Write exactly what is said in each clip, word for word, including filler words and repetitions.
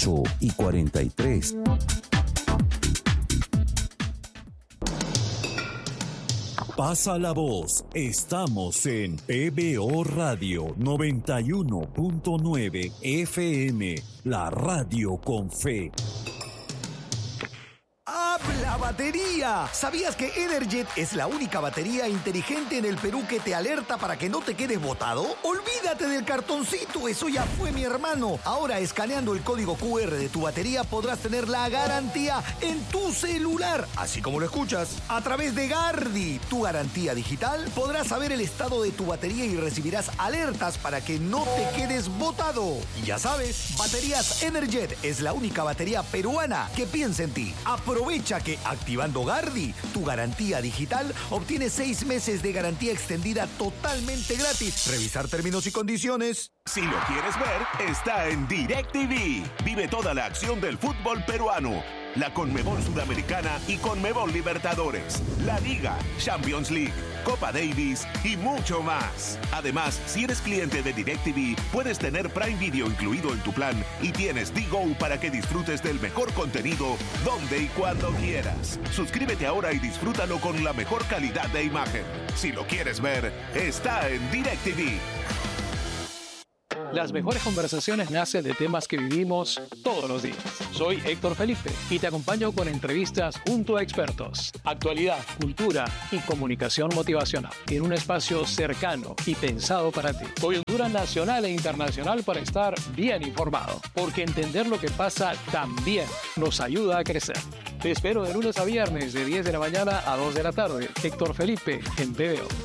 ocho y cuarenta y tres. Pasa la voz. Estamos en P B O Radio noventa y uno punto nueve F M, la radio con fe. ¡Habla batería! ¿Sabías que Energet es la única batería inteligente en el Perú que te alerta para que no te quedes botado? Olvídate del cartoncito, eso ya fue, mi hermano. Ahora, escaneando el código Q R de tu batería, podrás tener la garantía en tu celular, así como lo escuchas. A través de Gardi, tu garantía digital, podrás saber el estado de tu batería y recibirás alertas para que no te quedes botado. Y ya sabes, Baterías Energet es la única batería peruana que piensa en ti. Aprovecha que activando Gardi, tu garantía digital, obtienes seis meses de garantía extendida totalmente gratis. Revisar términos y condiciones. Si lo quieres ver, está en DirecTV. Vive toda la acción del fútbol peruano. La Conmebol Sudamericana y Conmebol Libertadores, la Liga, Champions League, Copa Davis y mucho más. Además, si eres cliente de DirecTV, puedes tener Prime Video incluido en tu plan y tienes D-Go para que disfrutes del mejor contenido donde y cuando quieras. Suscríbete ahora y disfrútalo con la mejor calidad de imagen. Si lo quieres ver, está en DirecTV. Las mejores conversaciones nacen de temas que vivimos todos los días. Soy Héctor Felipe y te acompaño con entrevistas junto a expertos, actualidad, cultura y comunicación motivacional en un espacio cercano y pensado para ti. Coyuntura nacional e internacional para estar bien informado, porque entender lo que pasa también nos ayuda a crecer. Te espero de lunes a viernes de diez de la mañana a dos de la tarde. Héctor Felipe en P B O.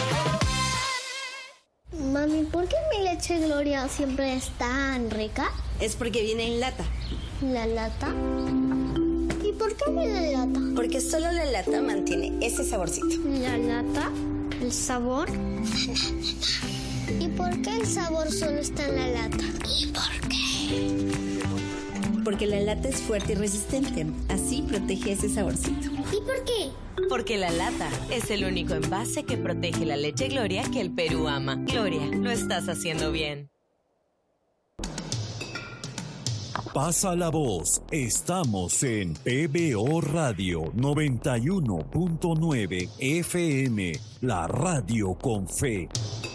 Mami, ¿por qué mi leche Gloria siempre es tan rica? Es porque viene en lata. ¿La lata? ¿Y por qué viene en lata? Porque solo la lata mantiene ese saborcito. ¿La lata? ¿El sabor? ¿Y por qué el sabor solo está en la lata? ¿Y por qué? Porque la lata es fuerte y resistente. Así protege ese saborcito. ¿Y por qué? Porque la lata es el único envase que protege la leche Gloria que el Perú ama. Gloria, lo estás haciendo bien. Pasa la voz. Estamos en P B O Radio noventa y uno punto nueve F M, la radio con fe.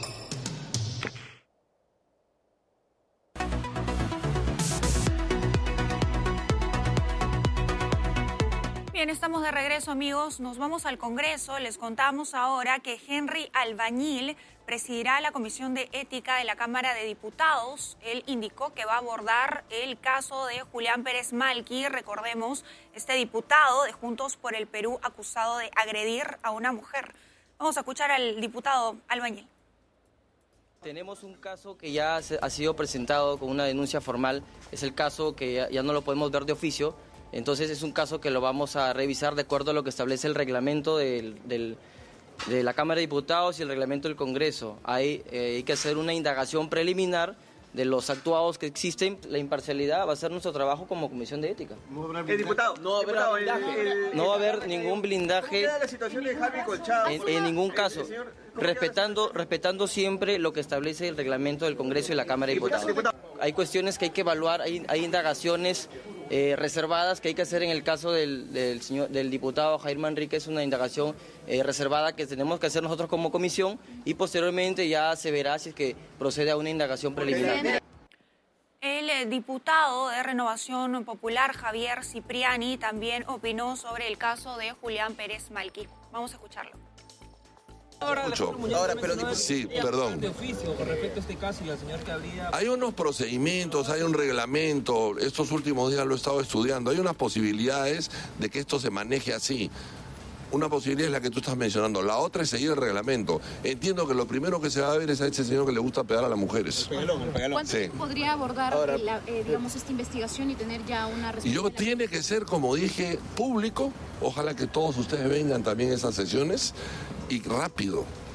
Bien, estamos de regreso, amigos. Nos vamos al Congreso. Les contamos ahora que Henry Albañil presidirá la Comisión de Ética de la Cámara de Diputados. Él indicó que va a abordar el caso de Julián Pérez Malqui. Recordemos, este diputado de Juntos por el Perú acusado de agredir a una mujer. Vamos a escuchar al diputado Albañil. Tenemos un caso que ya ha sido presentado con una denuncia formal. Es el caso que ya, ya no lo podemos ver de oficio. Entonces es un caso que lo vamos a revisar de acuerdo a lo que establece el reglamento del, del, de la Cámara de Diputados y el reglamento del Congreso. Hay, eh, hay que hacer una indagación preliminar de los actuados que existen. La imparcialidad va a ser nuestro trabajo como Comisión de Ética. El diputado, no va a haber blindaje. El, el, no va a haber ningún blindaje. ¿Cómo queda la situación de Javi Colchado? En, en ningún caso. Respetando, respetando siempre lo que establece el reglamento del Congreso y la Cámara de Diputados. Hay cuestiones que hay que evaluar, hay, hay indagaciones eh, reservadas que hay que hacer en el caso del, del, señor, del diputado Jair Manríquez, una indagación eh, reservada que tenemos que hacer nosotros como comisión y posteriormente ya se verá si es que procede a una indagación preliminar. El diputado de Renovación Popular, Javier Cipriani, también opinó sobre el caso de Julián Pérez Malqui. Vamos a escucharlo. Ahora, Ahora, pero sí, perdón. De oficio con respecto a este caso y al señor que habría... Hay unos procedimientos, hay un reglamento, estos últimos días lo he estado estudiando, hay unas posibilidades de que esto se maneje así. Una posibilidad es la que tú estás mencionando, la otra es seguir el reglamento. Entiendo que lo primero que se va a ver es a ese señor que le gusta pegar a las mujeres. El pegalón, el pegalón. ¿Cuánto sí. podría abordar Ahora, la, eh, digamos, esta investigación y tener ya una respuesta? Y yo tiene que ser, como dije, público. Ojalá que todos ustedes vengan también a esas sesiones y rápido.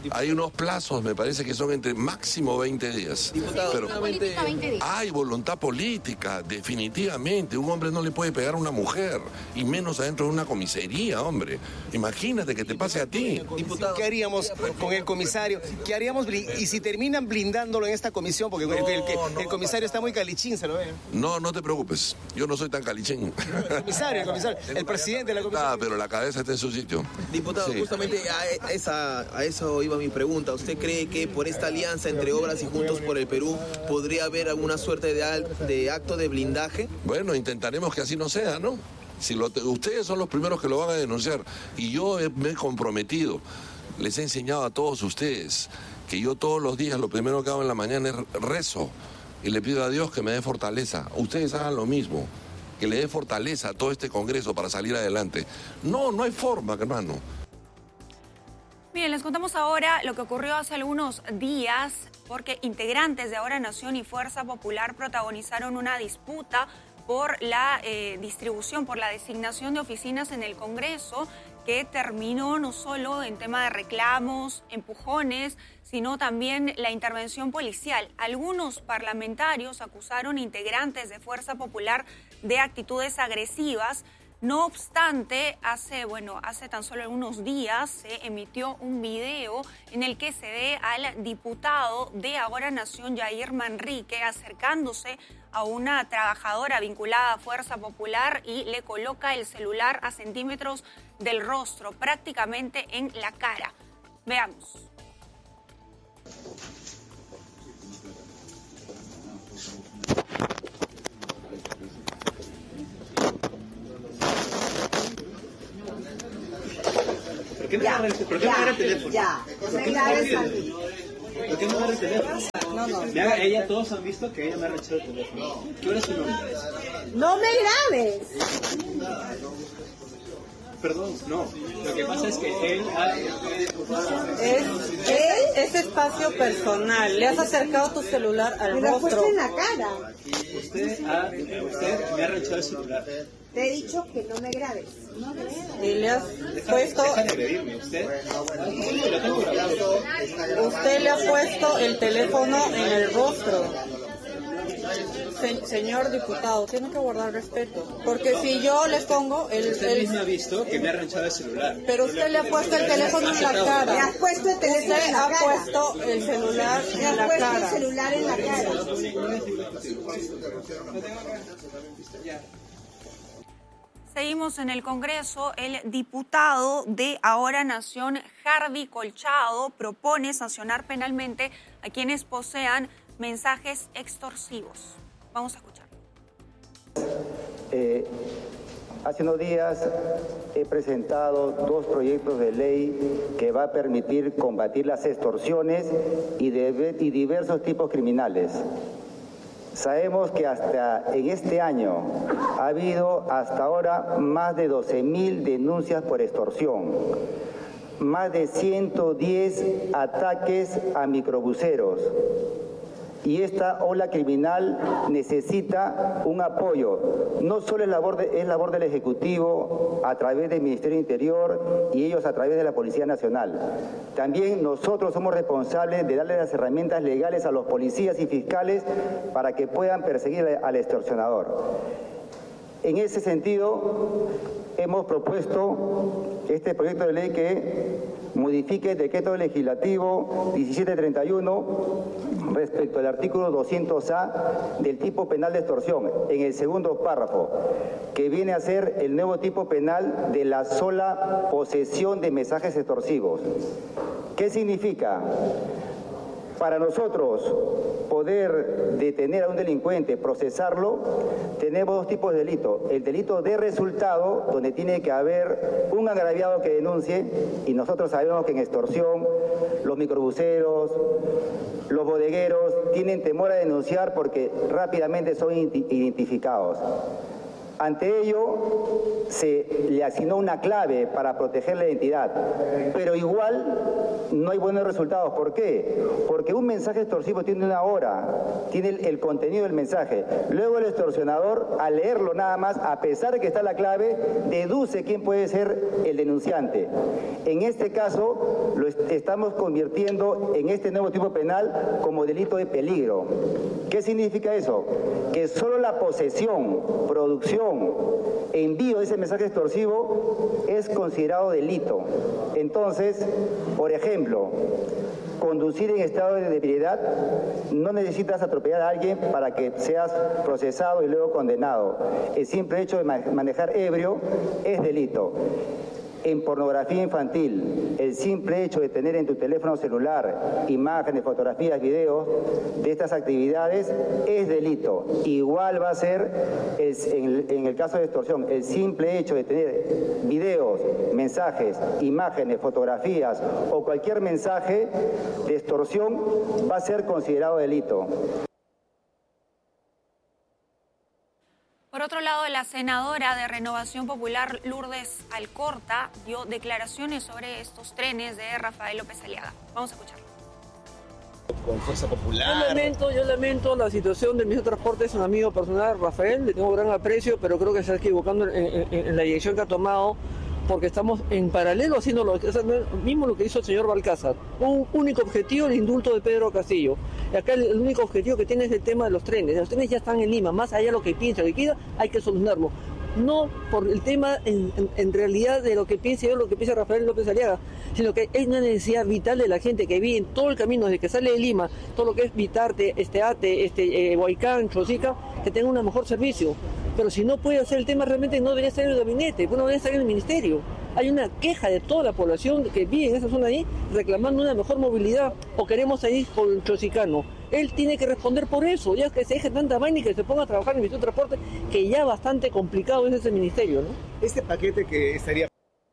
Hay unos plazos, me parece que son entre máximo veinte días. Diputado, Pero política, veinte días. hay voluntad política, definitivamente. Un hombre no le puede pegar a una mujer, y menos adentro de una comisaría, hombre. Imagínate que te pase a ti. Diputado, ¿qué haríamos con el comisario? ¿Qué haríamos y si terminan blindándolo en esta comisión? Porque el, el, el, el comisario está muy calichín, ¿se lo ve? No, no te preocupes. Yo no soy tan calichín. El comisario, el comisario, el presidente de la comisión. Ah, pero la cabeza está en su sitio. Diputado, Sí. justamente a, esa, a eso iba mi pregunta. ¿Usted cree que por esta alianza entre Obras y Juntos por el Perú podría haber alguna suerte de, al- de acto de blindaje? Bueno, intentaremos que así no sea, ¿no? Si lo te- ustedes son los primeros que lo van a denunciar. Y yo he- me he comprometido, les he enseñado a todos ustedes, que yo todos los días lo primero que hago en la mañana es rezo. Y le pido a Dios que me dé fortaleza. Ustedes hagan lo mismo, que le dé fortaleza a todo este Congreso para salir adelante. No, no hay forma, hermano. Bien, les contamos ahora lo que ocurrió hace algunos días, porque integrantes de Ahora Nación y Fuerza Popular protagonizaron una disputa por la eh, distribución, por la designación de oficinas en el Congreso, que terminó no solo en tema de reclamos, empujones, sino también la intervención policial. Algunos parlamentarios acusaron a integrantes de Fuerza Popular de actitudes agresivas. No obstante, hace, bueno, hace tan solo algunos días se emitió un video en el que se ve al diputado de Ahora Nación, Yair Manrique, acercándose a una trabajadora vinculada a Fuerza Popular y le coloca el celular a centímetros del rostro, prácticamente en la cara. Veamos. ¿Por qué no Ya, agarra el, ¿por qué ya, no agarra el teléfono? ya. ¿Por Me qué no grabes agarra a el mí. teléfono? ¿Por qué no agarra el teléfono? No, no. Me haga- ella, todos han visto que ella me ha rechazado el teléfono. ¿Qué hora es su nombre? No me grabes. Perdón, no. Lo que pasa es que él ha... Es, es, es espacio personal. Le has acercado tu celular al Me lo has rostro. puesto en la cara. Usted, ha, usted me ha rechazado el celular. Te he dicho que no me grabes. Y le has Deja, puesto, deja de agredirme. Usted... Lo tengo grabado. usted le ha puesto el teléfono en el rostro. Se- señor diputado, tiene que guardar respeto. Porque si yo le pongo el... Usted el- mismo ha visto que me ha rechazado el celular. pero usted le ha puesto el teléfono en la cara. Le has puesto el teléfono Usted en la ha cara. puesto el celular Le en has la puesto el cara. celular en la cara. Seguimos en el Congreso. El diputado de Ahora Nación, Harvey Colchado, propone sancionar penalmente a quienes posean mensajes extorsivos. Vamos a escuchar. Eh, hace unos días he presentado dos proyectos de ley que va a permitir combatir las extorsiones y, de, y diversos tipos criminales. Sabemos que hasta en este año ha habido hasta ahora más de doce mil denuncias por extorsión, más de ciento diez ataques a microbuseros. Y esta ola criminal necesita un apoyo. No solo es labor, de, es labor del Ejecutivo a través del Ministerio del Interior y ellos a través de la Policía Nacional. También nosotros somos responsables de darle las herramientas legales a los policías y fiscales para que puedan perseguir al extorsionador. En ese sentido, hemos propuesto este proyecto de ley que modifique el decreto legislativo diecisiete treinta y uno respecto al artículo doscientos A del tipo penal de extorsión, en el segundo párrafo, que viene a ser el nuevo tipo penal de la sola posesión de mensajes extorsivos. ¿Qué significa? Para nosotros poder detener a un delincuente, procesarlo, tenemos dos tipos de delito. El delito de resultado, donde tiene que haber un agraviado que denuncie, y nosotros sabemos que en extorsión los microbuseros, los bodegueros tienen temor a denunciar porque rápidamente son identificados. Ante ello, se le asignó una clave para proteger la identidad, pero igual no hay buenos resultados. ¿Por qué? Porque un mensaje extorsivo tiene una hora, tiene el, el contenido del mensaje. Luego el extorsionador, al leerlo nada más, a pesar de que está la clave, deduce quién puede ser el denunciante. En este caso, lo est- estamos convirtiendo en este nuevo tipo penal como delito de peligro. ¿Qué significa eso? Que solo la posesión, producción, envío de ese mensaje extorsivo es considerado delito. Entonces, por ejemplo, conducir en estado de debilidad, no necesitas atropellar a alguien para que seas procesado y luego condenado. El simple hecho de manejar ebrio es delito. En pornografía infantil, el simple hecho de tener en tu teléfono celular imágenes, fotografías, videos de estas actividades es delito. Igual va a ser el, en, en el caso de extorsión, el simple hecho de tener videos, mensajes, imágenes, fotografías o cualquier mensaje de extorsión va a ser considerado delito. Por otro lado, la senadora de Renovación Popular, Lourdes Alcorta, dio declaraciones sobre estos trenes de Rafael López Aliaga. Vamos a escucharlo. Con Fuerza Popular. Yo lamento, yo lamento la situación del ministro de Transporte, es un amigo personal, Rafael, le tengo gran aprecio, pero creo que se está equivocando en, en, en la dirección que ha tomado, porque estamos en paralelo haciendo lo, o sea, mismo lo que hizo el señor Balcázar. Un único objetivo, el indulto de Pedro Castillo. Y acá el, el único objetivo que tiene es el tema de los trenes. Los trenes ya están en Lima, más allá de lo que piensa, lo que quiera, hay que solucionarlo. No por el tema en, en, en realidad de lo que piensa yo, lo que piensa Rafael López Aliaga, sino que es una necesidad vital de la gente que vive en todo el camino, desde que sale de Lima, todo lo que es Vitarte, este Ate, este eh, Huaycán, Chosica, que tenga un mejor servicio. Pero si no puede hacer el tema, realmente no debería estar en el gabinete, no debería estar en el ministerio. Hay una queja de toda la población que vive en esa zona ahí reclamando una mejor movilidad, o queremos ir con el Chosicano. Él tiene que responder por eso, ya que se deje tanta vaina y que se ponga a trabajar en el Ministerio de Transporte, que ya bastante complicado es ese ministerio, ¿no? Este paquete que estaría...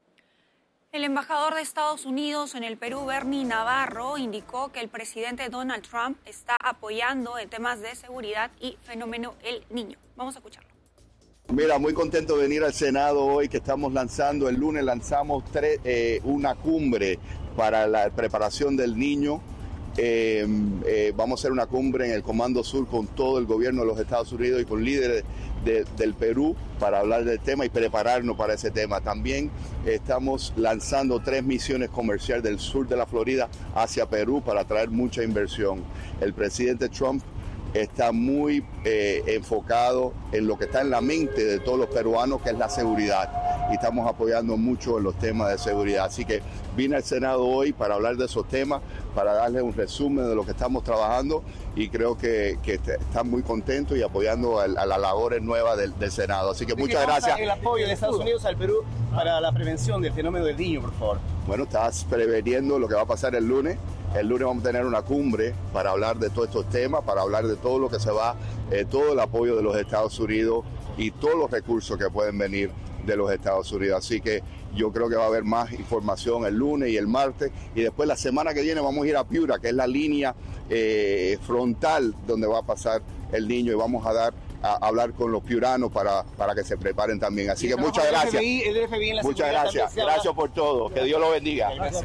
El embajador de Estados Unidos en el Perú, Bernie Navarro, indicó que el presidente Donald Trump está apoyando en temas de seguridad y fenómeno El Niño. Vamos a escucharlo. Mira, muy contento de venir al Senado hoy, que estamos lanzando, el lunes lanzamos tres, eh, una cumbre para la preparación del niño. Eh, eh, vamos a hacer una cumbre en el Comando Sur con todo el gobierno de los Estados Unidos y con líderes de, del Perú para hablar del tema y prepararnos para ese tema. También estamos lanzando tres misiones comerciales del sur de la Florida hacia Perú para traer mucha inversión. El presidente Trump está muy eh, enfocado en lo que está en la mente de todos los peruanos, que es la seguridad, y estamos apoyando mucho en los temas de seguridad. Así que vine al Senado hoy para hablar de esos temas, para darles un resumen de lo que estamos trabajando, y creo que, que están muy contentos y apoyando a, a las labores nuevas del, del Senado. Así que muchas gracias. El apoyo de Estados Unidos al Perú para la prevención del fenómeno del niño, por favor. Bueno, estás preveniendo lo que va a pasar el lunes. El lunes vamos a tener una cumbre para hablar de todos estos temas, para hablar de todo lo que se va, eh, todo el apoyo de los Estados Unidos y todos los recursos que pueden venir de los Estados Unidos. Así que yo creo que va a haber más información el lunes y el martes, y después la semana que viene vamos a ir a Piura, que es la línea eh, frontal donde va a pasar el niño, y vamos a dar a hablar con los piuranos para, para que se preparen también. Así que muchas gracias. F B I, el F B I en la muchas gracias. Gracias por todo. Que Dios lo bendiga. Gracias.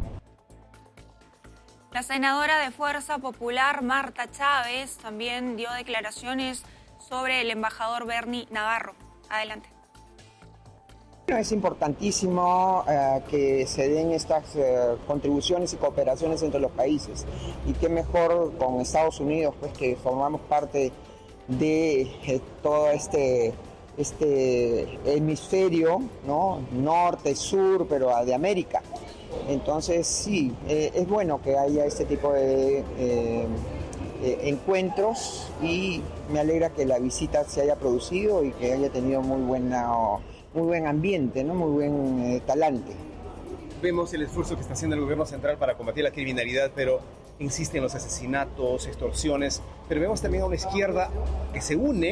La senadora de Fuerza Popular, Marta Chávez, también dio declaraciones sobre el embajador Bernie Navarro. Adelante. Es importantísimo uh, que se den estas uh, contribuciones y cooperaciones entre los países, y qué mejor con Estados Unidos, pues, que formamos parte de eh, todo este, este hemisferio, ¿no? Norte, sur, pero de América. Entonces sí, eh, es bueno que haya este tipo de eh, eh, encuentros, y me alegra que la visita se haya producido y que haya tenido muy buena, muy buen ambiente, ¿no? Muy buen eh, talante. Vemos el esfuerzo que está haciendo el gobierno central para combatir la criminalidad, pero insiste en los asesinatos, extorsiones, pero vemos también a una izquierda que se une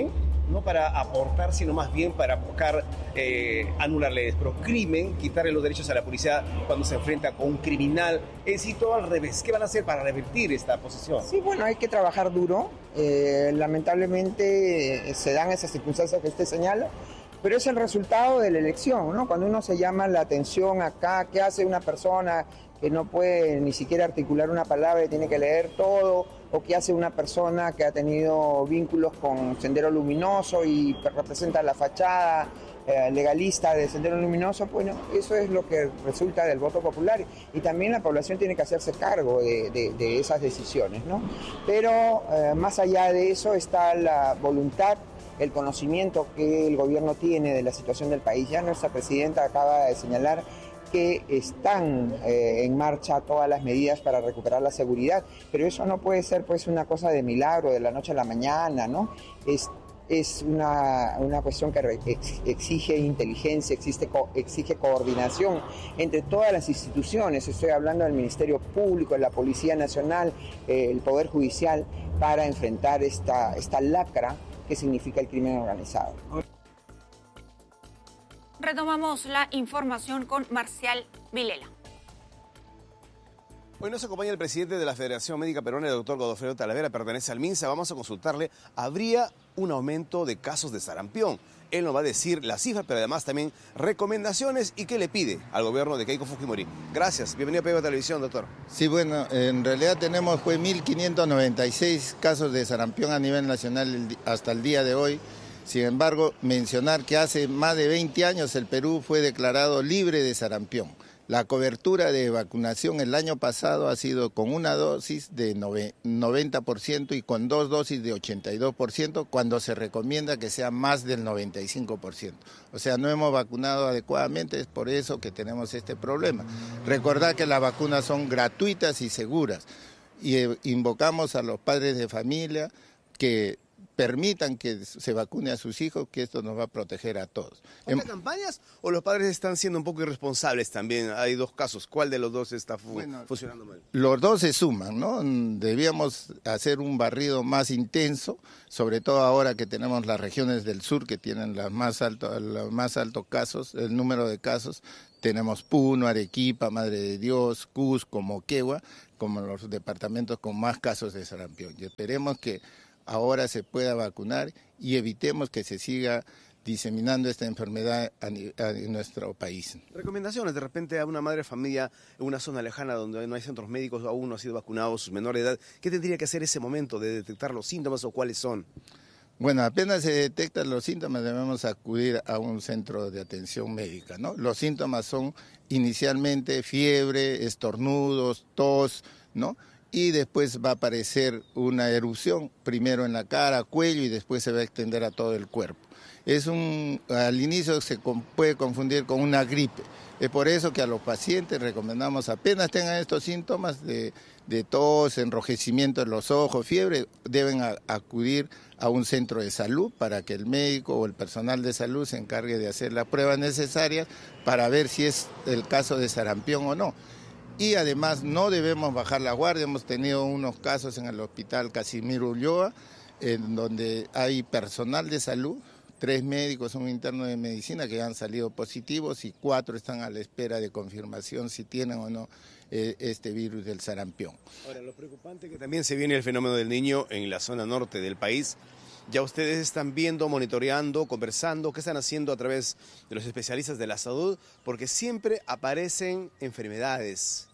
no para aportar, sino más bien para buscar eh, anular leyes. Pero crimen, quitarle los derechos a la policía cuando se enfrenta con un criminal, es decir, todo al revés. ¿Qué van a hacer para revertir esta posición? Sí, bueno, hay que trabajar duro. Eh, lamentablemente eh, se dan esas circunstancias que usted señala, pero es el resultado de la elección, ¿no? Cuando uno se llama la atención acá, ¿qué hace una persona que no puede ni siquiera articular una palabra y tiene que leer todo? ¿O qué hace una persona que ha tenido vínculos con Sendero Luminoso y representa la fachada eh, legalista de Sendero Luminoso? Bueno, eso es lo que resulta del voto popular. Y también la población tiene que hacerse cargo de, de, de esas decisiones, ¿no? Pero eh, más allá de eso está la voluntad, el conocimiento que el gobierno tiene de la situación del país. Ya nuestra presidenta acaba de señalar que están eh, en marcha todas las medidas para recuperar la seguridad, pero eso no puede ser pues una cosa de milagro de la noche a la mañana, ¿no? Es, es una, una cuestión que exige inteligencia, existe, exige coordinación entre todas las instituciones. Estoy hablando del Ministerio Público, de la Policía Nacional, eh, el Poder Judicial, para enfrentar esta, esta lacra que significa el crimen organizado. Retomamos la información con Marcial Vilela. Hoy nos acompaña el presidente de la Federación Médica Peruana, el doctor Godofredo Talavera, pertenece al MINSA. Vamos a consultarle, ¿habría un aumento de casos de sarampión? Él nos va a decir las cifras, pero además también recomendaciones y qué le pide al gobierno de Keiko Fujimori. Gracias, bienvenido a P B O Televisión, doctor. Sí, bueno, en realidad tenemos pues mil quinientos noventa y seis casos de sarampión a nivel nacional hasta el día de hoy. Sin embargo, mencionar que hace más de veinte años el Perú fue declarado libre de sarampión. La cobertura de vacunación el año pasado ha sido con una dosis de noventa por ciento y con dos dosis de ochenta y dos por ciento, cuando se recomienda que sea más del noventa y cinco por ciento. O sea, no hemos vacunado adecuadamente, es por eso que tenemos este problema. Recordar que las vacunas son gratuitas y seguras y eh, invocamos a los padres de familia que permitan que se vacune a sus hijos, que esto nos va a proteger a todos. ¿Falta campañas o los padres están siendo un poco irresponsables también? Hay dos casos. ¿Cuál de los dos está fu bueno, funcionando mal? Los dos se suman, ¿no? Debíamos hacer un barrido más intenso, sobre todo ahora que tenemos las regiones del sur que tienen las más alto, los más altos casos, el número de casos. Tenemos Puno, Arequipa, Madre de Dios, Cusco, Moquegua, como los departamentos con más casos de sarampión. Y esperemos que ahora se pueda vacunar y evitemos que se siga diseminando esta enfermedad en nuestro país. Recomendaciones, de repente a una madre de familia en una zona lejana donde no hay centros médicos, aún no ha sido vacunado, su menor de edad, ¿qué tendría que hacer ese momento de detectar los síntomas o cuáles son? Bueno, apenas se detectan los síntomas debemos acudir a un centro de atención médica, ¿no? Los síntomas son inicialmente fiebre, estornudos, tos, ¿no? Y después va a aparecer una erupción, primero en la cara, cuello y después se va a extender a todo el cuerpo. Es un, al inicio se puede confundir con una gripe. Es por eso que a los pacientes recomendamos, apenas tengan estos síntomas de, de tos, enrojecimiento en los ojos, fiebre, deben a, acudir a un centro de salud para que el médico o el personal de salud se encargue de hacer las pruebas necesarias para ver si es el caso de sarampión o no. Y además no debemos bajar la guardia. Hemos tenido unos casos en el hospital Casimiro Ulloa, en donde hay personal de salud, tres médicos, un interno de medicina que han salido positivos y cuatro están a la espera de confirmación si tienen o no eh, este virus del sarampión. Ahora, lo preocupante es que también se viene el fenómeno del niño en la zona norte del país. Ya ustedes están viendo, monitoreando, conversando, ¿qué están haciendo a través de los especialistas de la salud? Porque siempre aparecen enfermedades.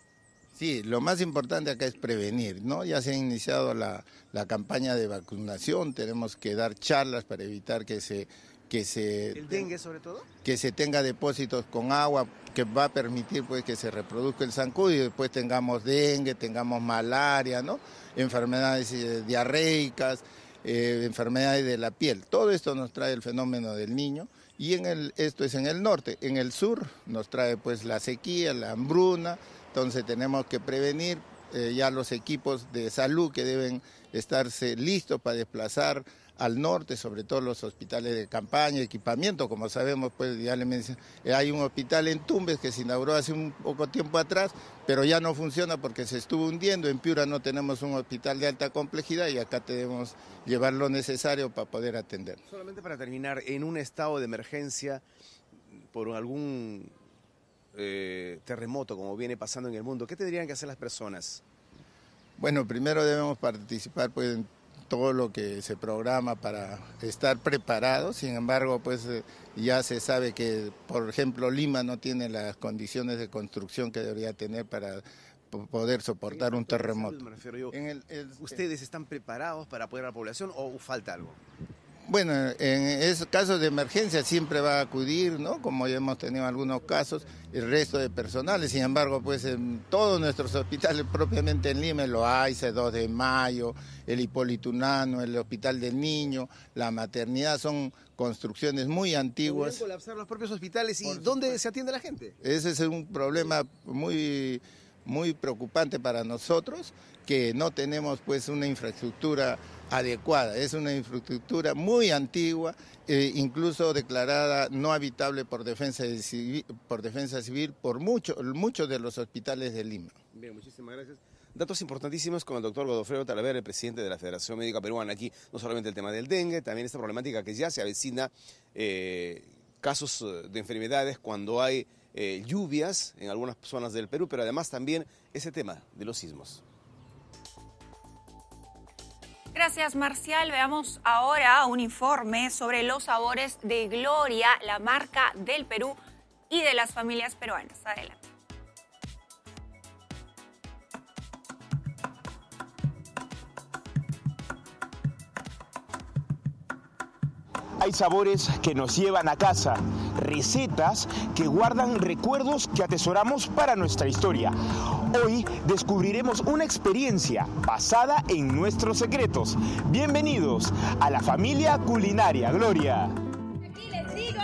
Sí, lo más importante acá es prevenir, ¿no? Ya se ha iniciado la, la campaña de vacunación, tenemos que dar charlas para evitar que se... Que se ¿El dengue sobre todo? Que se tenga depósitos con agua, que va a permitir pues que se reproduzca el zancudo y después tengamos dengue, tengamos malaria, ¿no? Enfermedades eh, diarreicas, eh, enfermedades de la piel. Todo esto nos trae el fenómeno del niño y en el, esto es en el norte. En el sur nos trae pues la sequía, la hambruna. Entonces tenemos que prevenir eh, ya los equipos de salud que deben estarse listos para desplazar al norte, sobre todo los hospitales de campaña, equipamiento, como sabemos, pues ya le mencioné, hay un hospital en Tumbes que se inauguró hace un poco tiempo atrás, pero ya no funciona porque se estuvo hundiendo. En Piura no tenemos un hospital de alta complejidad y acá debemos llevar lo necesario para poder atender. Solamente para terminar, en un estado de emergencia por algún eh, terremoto como viene pasando en el mundo, ¿qué tendrían que hacer las personas? Bueno, primero debemos participar pues en todo lo que se programa para estar preparados. Sin embargo, pues eh, ya se sabe que, por ejemplo, Lima no tiene las condiciones de construcción que debería tener para poder soportar un terremoto. Me refiero yo. En el, el, ¿Ustedes están preparados para apoyar a la población o falta algo? Bueno, en esos casos de emergencia siempre va a acudir, ¿no? Como ya hemos tenido algunos casos, el resto de personales. Sin embargo, pues en todos nuestros hospitales, propiamente en Lima, el Loaiza, dos de mayo, el Hipólito Unanue, el Hospital del Niño, la maternidad, son construcciones muy antiguas. ¿Podrían colapsar los propios hospitales y dónde se atiende la gente? Ese es un problema muy, muy preocupante para nosotros, que no tenemos pues una infraestructura adecuada. Es una infraestructura muy antigua, eh, incluso declarada no habitable por defensa civil, por defensa civil por mucho, muchos de los hospitales de Lima. Bien, muchísimas gracias. Datos importantísimos con el doctor Godofredo Talavera, el presidente de la Federación Médica Peruana. Aquí no solamente el tema del dengue, también esta problemática que ya se avecina, eh, casos de enfermedades cuando hay eh, lluvias en algunas zonas del Perú, pero además también ese tema de los sismos. Gracias, Marcial. Veamos ahora un informe sobre los sabores de Gloria, la marca del Perú y de las familias peruanas. Adelante. Hay sabores que nos llevan a casa, recetas que guardan recuerdos que atesoramos para nuestra historia. Hoy descubriremos una experiencia basada en nuestros secretos. Bienvenidos a la familia culinaria Gloria. Aquí les digo,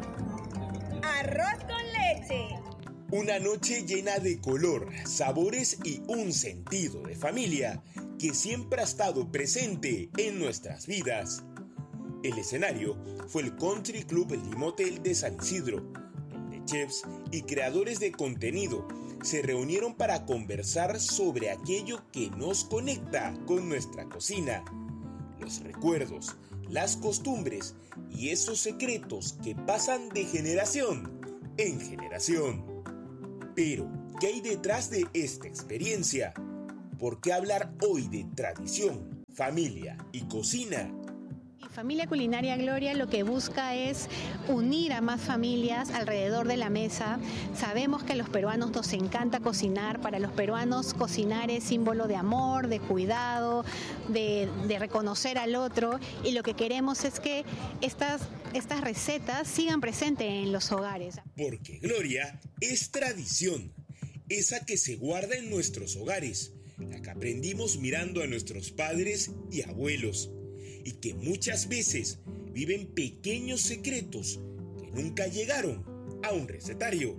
arroz con leche. Una noche llena de color, sabores y un sentido de familia que siempre ha estado presente en nuestras vidas. El escenario fue el Country Club Lima Hotel de San Isidro, donde chefs y creadores de contenido se reunieron para conversar sobre aquello que nos conecta con nuestra cocina, los recuerdos, las costumbres y esos secretos que pasan de generación en generación. Pero, ¿qué hay detrás de esta experiencia? ¿Por qué hablar hoy de tradición, familia y cocina? Familia Culinaria Gloria lo que busca es unir a más familias alrededor de la mesa. Sabemos que a los peruanos nos encanta cocinar. Para los peruanos cocinar es símbolo de amor, de cuidado, de, de reconocer al otro, y lo que queremos es que estas, estas recetas sigan presentes en los hogares. Porque Gloria es tradición, esa que se guarda en nuestros hogares, la que aprendimos mirando a nuestros padres y abuelos, y que muchas veces viven pequeños secretos que nunca llegaron a un recetario.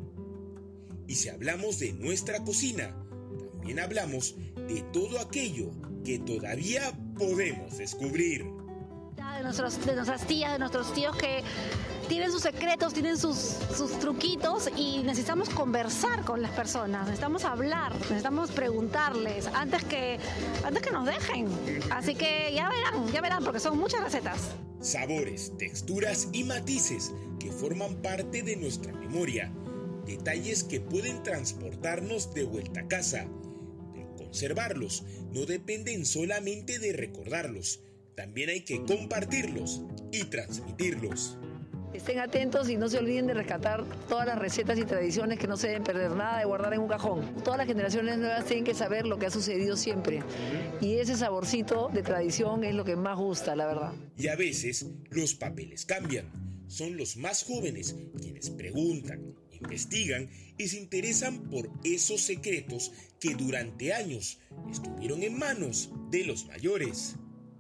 Y si hablamos de nuestra cocina, también hablamos de todo aquello que todavía podemos descubrir. De, nuestros, de nuestras tías, de nuestros tíos que tienen sus secretos, tienen sus, sus truquitos, y necesitamos conversar con las personas, necesitamos hablar, necesitamos preguntarles antes que, antes que nos dejen. Así que ya verán, ya verán, porque son muchas recetas. Sabores, texturas y matices que forman parte de nuestra memoria. Detalles que pueden transportarnos de vuelta a casa. Pero conservarlos no dependen solamente de recordarlos. También hay que compartirlos y transmitirlos. Estén atentos y no se olviden de rescatar todas las recetas y tradiciones, que no se deben perder nada de guardar en un cajón. Todas las generaciones nuevas tienen que saber lo que ha sucedido siempre. Y ese saborcito de tradición es lo que más gusta, la verdad. Y a veces los papeles cambian. Son los más jóvenes quienes preguntan, investigan y se interesan por esos secretos que durante años estuvieron en manos de los mayores.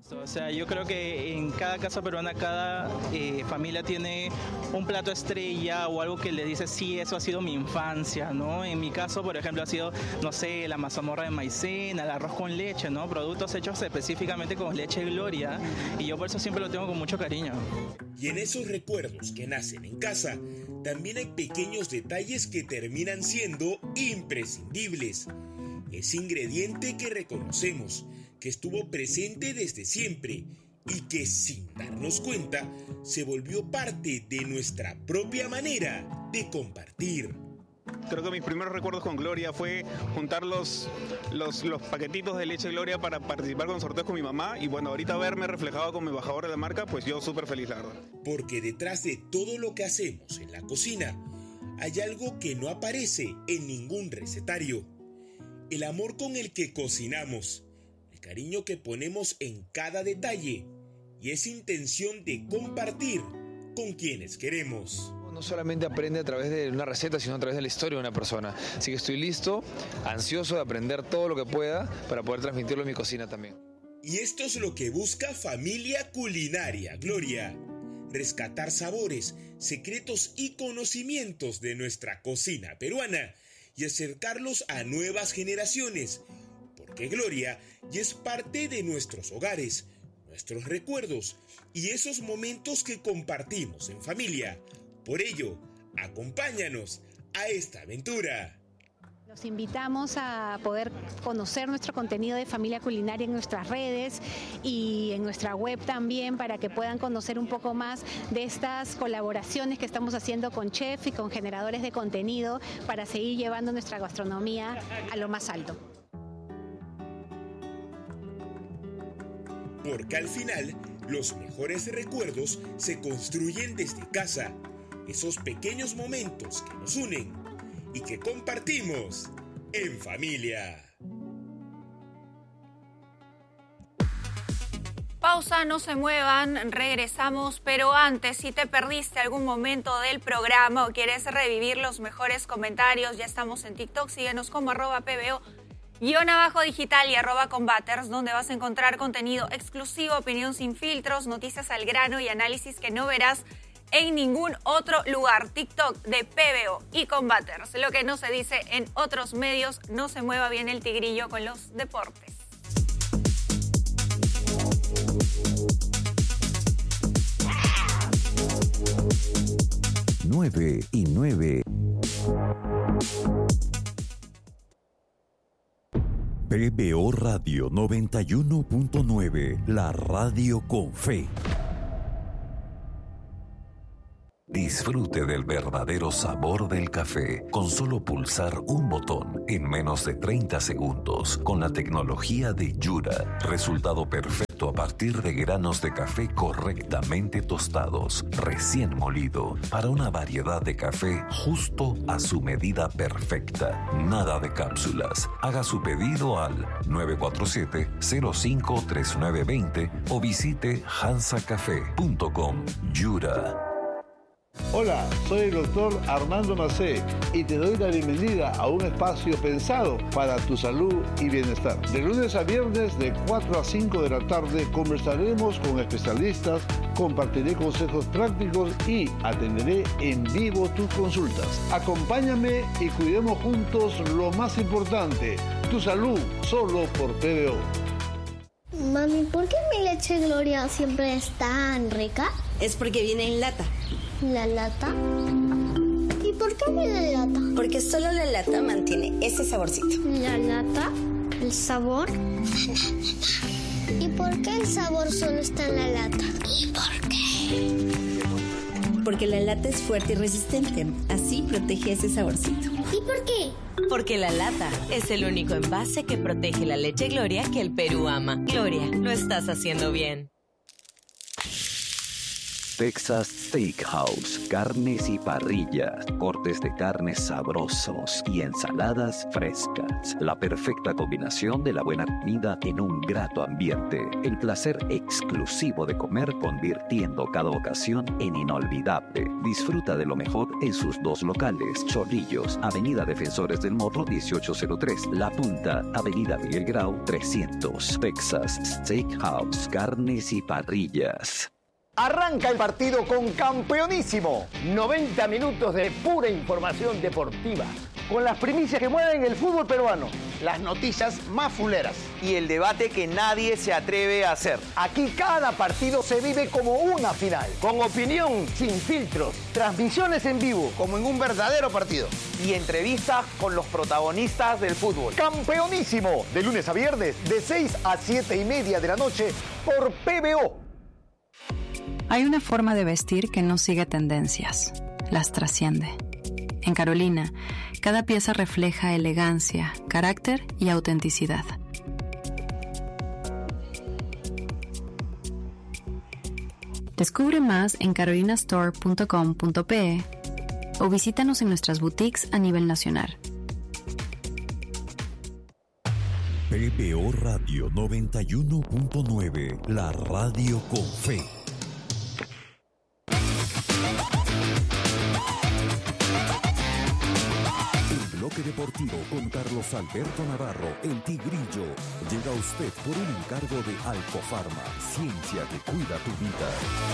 O sea, yo creo que en cada casa peruana, cada eh, familia tiene un plato estrella o algo que le dice, sí, eso ha sido mi infancia, ¿no? En mi caso, por ejemplo, ha sido, no sé, la mazamorra de maicena, el arroz con leche, ¿no? Productos hechos específicamente con leche Gloria, y yo por eso siempre lo tengo con mucho cariño. Y en esos recuerdos que nacen en casa, también hay pequeños detalles que terminan siendo imprescindibles. Ese ingrediente que reconocemos, que estuvo presente desde siempre y que sin darnos cuenta se volvió parte de nuestra propia manera de compartir. Creo que mis primeros recuerdos con Gloria fue juntar los, los, los paquetitos de leche Gloria para participar con sorteos con mi mamá, y bueno, ahorita verme reflejado como embajador de la marca, pues yo súper feliz, la verdad. Porque detrás de todo lo que hacemos en la cocina hay algo que no aparece en ningún recetario: el amor con el que cocinamos, el cariño que ponemos en cada detalle y esa intención de compartir con quienes queremos. No solamente aprende a través de una receta, sino a través de la historia de una persona. Así que estoy listo, ansioso de aprender todo lo que pueda para poder transmitirlo en mi cocina también. Y esto es lo que busca Familia Culinaria Gloria: rescatar sabores, secretos y conocimientos de nuestra cocina peruana y acercarlos a nuevas generaciones, porque Gloria ya es parte de nuestros hogares, nuestros recuerdos y esos momentos que compartimos en familia. Por ello, acompáñanos a esta aventura. Los invitamos a poder conocer nuestro contenido de Familia Culinaria en nuestras redes y en nuestra web también, para que puedan conocer un poco más de estas colaboraciones que estamos haciendo con chefs y con generadores de contenido para seguir llevando nuestra gastronomía a lo más alto. Porque al final, los mejores recuerdos se construyen desde casa. Esos pequeños momentos que nos unen y que compartimos en familia. Pausa, no se muevan, regresamos, pero antes, si te perdiste algún momento del programa o quieres revivir los mejores comentarios, ya estamos en TikTok, síguenos como arroba pbo, guión abajo digital y arroba combaters, donde vas a encontrar contenido exclusivo, opinión sin filtros, noticias al grano y análisis que no verás en ningún otro lugar. TikTok de P B O y Combaters. Lo que no se dice en otros medios. No se mueva bien el tigrillo con los deportes. nueve y nueve. P B O Radio noventa y uno punto nueve, la radio con fe. Disfrute del verdadero sabor del café con solo pulsar un botón en menos de treinta segundos con la tecnología de Yura. Resultado perfecto a partir de granos de café correctamente tostados, recién molido, para una variedad de café justo a su medida perfecta. Nada de cápsulas. Haga su pedido al nueve cuatro siete, cero cinco tres nueve dos cero o visite hansa café punto com. Yura. Hola, soy el doctor Armando Macé y te doy la bienvenida a un espacio pensado para tu salud y bienestar. De lunes a viernes de cuatro a cinco de la tarde conversaremos con especialistas, compartiré consejos prácticos y atenderé en vivo tus consultas. Acompáñame y cuidemos juntos lo más importante, tu salud, solo por P B O. Mami, ¿por qué mi leche Gloria siempre es tan rica? Es porque viene en lata. ¿La lata? ¿Y por qué viene en lata? Porque solo la lata mantiene ese saborcito. ¿La lata? ¿El sabor? ¿Y por qué el sabor solo está en la lata? ¿Y por qué? Porque la lata es fuerte y resistente. Así protege ese saborcito. ¿Y por qué? Porque la lata es el único envase que protege la leche Gloria que el Perú ama. Gloria, lo estás haciendo bien. Texas Steakhouse, carnes y parrillas, cortes de carnes sabrosos y ensaladas frescas. La perfecta combinación de la buena comida en un grato ambiente. El placer exclusivo de comer, convirtiendo cada ocasión en inolvidable. Disfruta de lo mejor en sus dos locales: Chorrillos, Avenida Defensores del Morro dieciocho cero tres, La Punta, Avenida Miguel Grau trescientos. Texas Steakhouse, carnes y parrillas. Arranca el partido con Campeonísimo. noventa minutos de pura información deportiva, con las primicias que mueven el fútbol peruano, las noticias más fuleras y el debate que nadie se atreve a hacer. Aquí cada partido se vive como una final, con opinión sin filtros, transmisiones en vivo, como en un verdadero partido, y entrevistas con los protagonistas del fútbol. Campeonísimo, de lunes a viernes, de seis a siete y media de la noche, por P B O. Hay una forma de vestir que no sigue tendencias, las trasciende. En Carolina, cada pieza refleja elegancia, carácter y autenticidad. Descubre más en carolina store punto com punto pe o visítanos en nuestras boutiques a nivel nacional. P B O Radio noventa y uno punto nueve, la radio con fe. Bloque Deportivo con Carlos Alberto Navarro, el Tigrillo, llega a usted por un encargo de Alcofarma, ciencia que cuida tu vida.